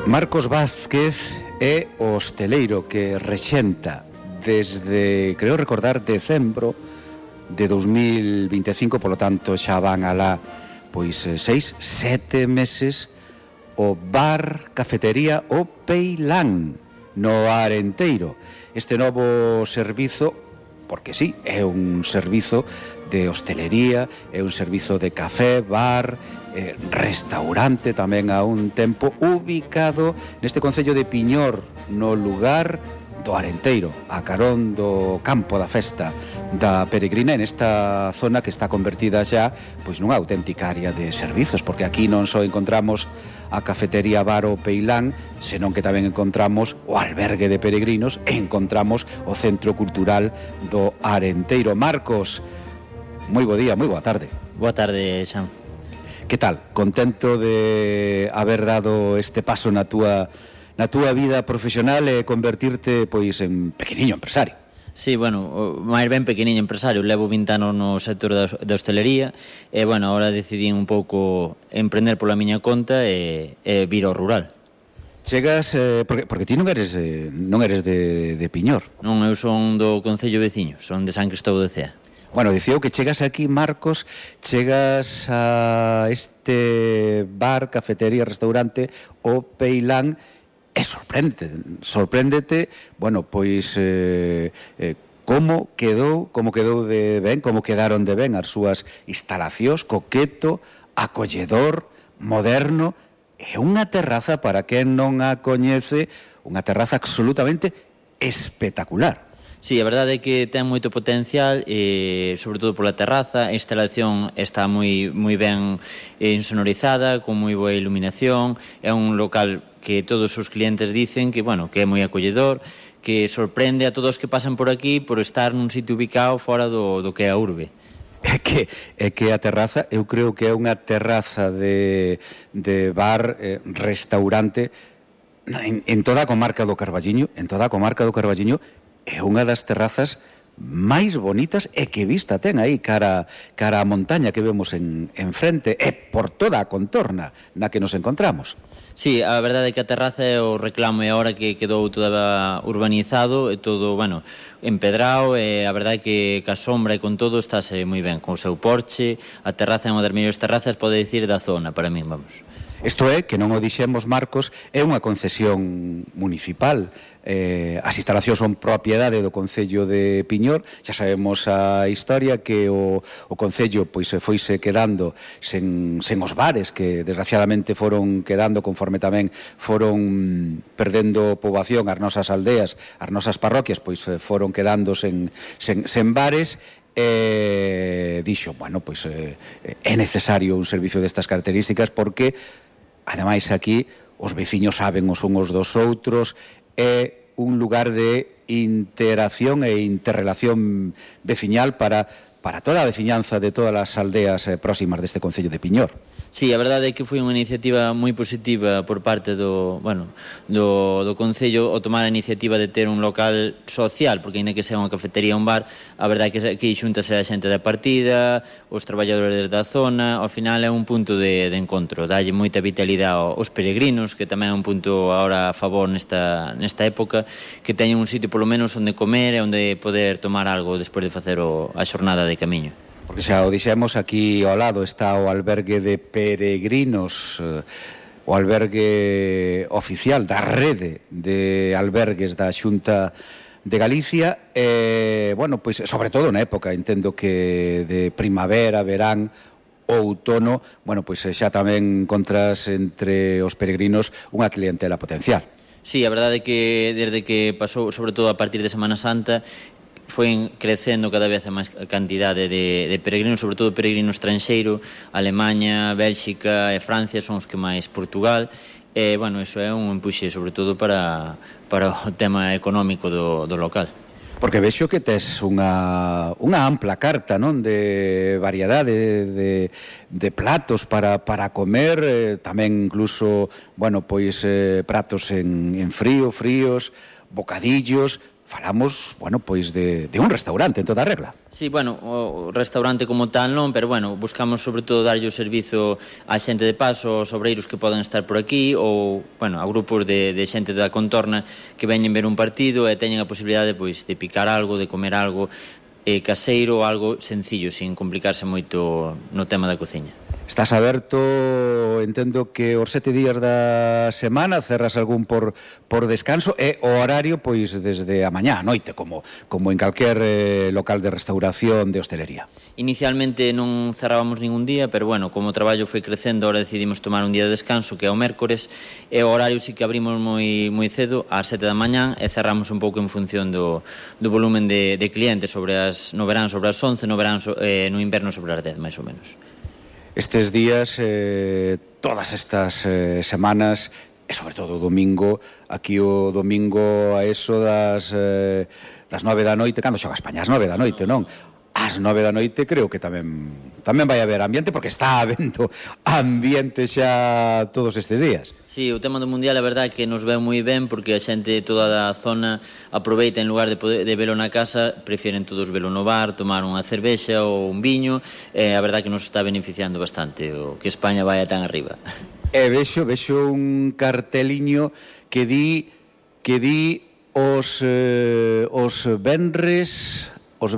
Marcos Vázquez é o hosteleiro que rexenta desde, creo recordar, decembro de 2025, polo tanto xa van alá pois 6, 7 meses o bar, cafetería O Peilán no Arenteiro. Este novo servizo, porque sí, é un servizo de hostelería, é un servizo de café, bar, restaurante tamén a un tempo, ubicado neste concello de Piñor, no lugar do Arenteiro, a carón do campo da festa da peregrina, en esta zona que está convertida xa pois nunha auténtica área de servizos, porque aquí non só encontramos a cafetería bar O Peilán, senón que tamén encontramos o albergue de peregrinos e encontramos o centro cultural do Arenteiro. Marcos, moi bo día, moi boa tarde. Boa tarde, Xan. Que tal? Contento de haber dado este paso na túa vida profesional e convertirte pois en pequeniño empresario? Sí, bueno, máis ben pequeniño empresario. Levo 20 anos no sector da hostelería e, bueno, ahora decidí un pouco emprender pola miña conta e vir ao rural. Chegas, porque ti non eres de Piñor. Non, eu son do concello veciño, son de San Cristóbal de Cea. Bueno, dicía que chegas aquí, Marcos, chegas a este bar, cafetería, restaurante O Peilán e sorpréndete, bueno, pois como quedou de ben, como quedaron de ben as súas instalacións, coqueto, acolledor, moderno, e unha terraza, para quen non a coñece, unha terraza absolutamente espectacular. Sí, a verdade é que ten moito potencial, sobre todo pola terraza. A instalación está moi ben insonorizada, con moi boa iluminación. É un local que todos os clientes dicen que, bueno, que é moi acolledor, que sorprende a todos que pasan por aquí por estar nun sitio ubicado fora do que é a urbe. É que a terraza, eu creo que é unha terraza de bar, restaurante en toda a comarca do Carballiño, é unha das terrazas máis bonitas e que vista ten aí cara a montaña que vemos en frente e por toda a contorna na que nos encontramos. Sí, a verdade é que a terraza é o reclamo, e agora que quedou toda urbanizado e todo, bueno, empedrado, e a verdade é que ca sombra e con todo estáse moi ben, con o seu porche. A terraza é unha das mellores terrazas, pode dicir, da zona, para min, vamos. Isto é, que non o dixemos, Marcos, é unha concesión municipal. As instalacións son propiedade do Concello de Piñor. Xa sabemos a historia, que o Concello pois foise quedando sen os bares, que desgraciadamente foron quedando conforme tamén foron perdendo poboación as nosas aldeas, as nosas parroquias, pois foron quedando sen bares. Dixo, bueno, pois é necesario un servicio destas características, porque ademais aquí os veciños saben os uns dos outros, é un lugar de interacción e interrelación veciñal para toda a veciñanza de todas as aldeas próximas deste concello de Piñor. Sí, a verdade é que foi unha iniciativa moi positiva por parte do Concello o tomar a iniciativa de ter un local social, porque ainda que sea unha cafetería ou un bar, a verdade é que aquí xuntase a xente da partida, os traballadores da zona. Ao final é un punto de encontro, dalle moita vitalidade aos peregrinos, que tamén é un punto ahora a favor nesta época, que teñen un sitio polo menos onde comer e onde poder tomar algo despois de facer a xornada de camiño. Porque xa o dixemos, aquí ao lado está o albergue de peregrinos, o albergue oficial da rede de albergues da Xunta de Galicia, bueno, pois sobre todo na época, entendo que de primavera, verán, outono, bueno, pois xa tamén encontras entre os peregrinos unha clientela potencial. Sí, a verdade é que desde que pasou, sobre todo a partir de Semana Santa, foi crecendo cada vez a máis cantidade de peregrinos, sobre todo peregrino estranxeiro. Alemanha, Bélxica e Francia son os que máis, Portugal, e, bueno, iso é un empuxe sobre todo para o tema económico do local. Porque vexo que tes unha ampla carta, non, de variedade de platos para comer, tamén incluso, bueno, pois pratos en fríos, bocadillos, falamos, bueno, pois de un restaurante en toda regla. Sí, bueno, o restaurante como tal non, pero bueno, buscamos sobre todo darlle o servizo á xente de paso, aos obreiros que poden estar por aquí, ou, bueno, a grupos de xente da contorna que veñen ver un partido e teñen a posibilidade, pois, de picar algo, de comer algo caseiro, algo sencillo, sin complicarse moito no tema da cociña. Estás aberto, entendo que os 7 días da semana, cerras algún por descanso, e o horario, pois, desde a mañá, a noite, como en calquer local de restauración, de hostelería. Inicialmente non cerrábamos ningún día, pero bueno, como o traballo foi crecendo, ahora decidimos tomar un día de descanso, que é o mércores, e o horario sí que abrimos moi cedo, ás 7 da mañá, e cerramos un pouco en función do volumen de clientes, no verán sobre as 11, no inverno sobre as 10, máis ou menos. Estes días, todas estas semanas, e sobre todo o domingo, aquí o domingo a eso das 9 da noite, cando xoga España, ás 9 da noite, non? Ás 9 da noite creo que tamén vai haber ambiente, porque está habendo ambiente xa todos estes días. Sí, o tema do Mundial, a verdade é que nos veu moi ben, porque a xente de toda a zona aproveita, en lugar de velo na casa, prefieren todos velo no bar, tomar unha cervexa ou un viño, a verdade é que nos está beneficiando bastante o que España vai tan arriba. E vexo un carteliño que di os venres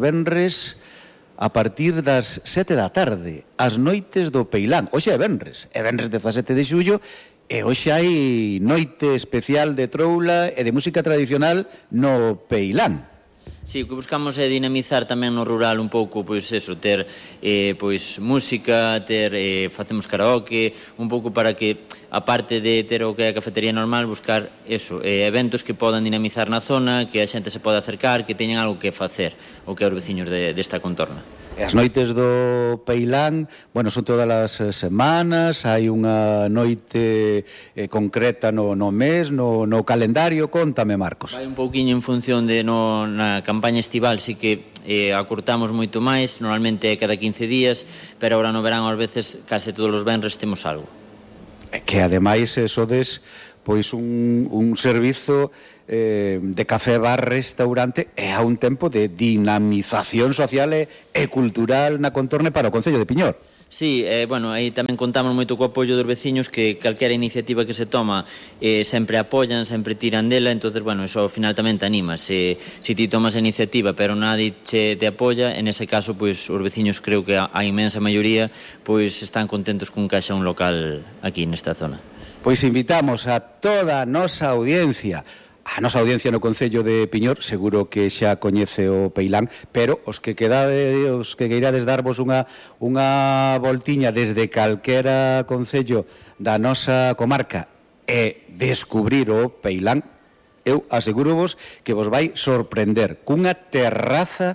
a partir das 7 da tarde, as noites do Peilán. Hoxe é venres 17 de xullo, e hoxe hai noite especial de troula e de música tradicional no Peilán. Sí, o que buscamos é dinamizar tamén no rural un pouco, pois eso, ter pois música, facemos karaoke, un pouco para que, aparte de ter o que é a cafetería normal, buscar eso, eventos que podan dinamizar na zona, que a xente se poda acercar, que teñan algo que facer, o que é os veciños desta contorna. E as noites do Peilán, bueno, son todas as semanas, hai unha noite concreta no mes, no calendario. Contame, Marcos. Vai un pouquiño en función na campaña estival, sí que acortamos moito máis, normalmente é cada 15 días, pero agora no verán, ás veces, case todos os venres temos algo. Que ademais sodes pois un servizo de café, bar, restaurante, e a un tempo de dinamización social e cultural na contorna para o Concello de Piñor. Sí, bueno, aí tamén contamos moito co apoio dos veciños, que calquera iniciativa que se toma sempre apoian, sempre tiran dela, entonces, bueno, eso ao final tamén te anima. Se ti tomas a iniciativa pero nadie te apoia, en ese caso, pois, os veciños, creo que a inmensa maioría, pois, están contentos con que haxa un local aquí nesta zona. Pois invitamos a toda a nosa audiencia. A nosa audiencia no Concello de Piñor seguro que xa coñece o Peilán, pero os que queirades darvos unha voltiña desde calquera concello da nosa comarca e descubrir o Peilán, eu asegurovos que vos vai sorprender cunha terraza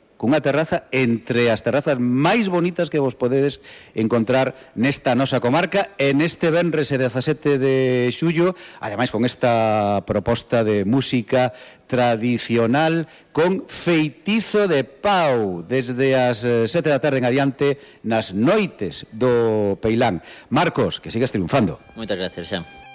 entre as terrazas máis bonitas que vos podedes encontrar nesta nosa comarca, en este venres 17 de xullo, ademais con esta proposta de música tradicional con feitizo de pau desde as 7 da tarde en adiante nas noites do Peilán. Marcos, que sigas triunfando. Moitas gracias, xa.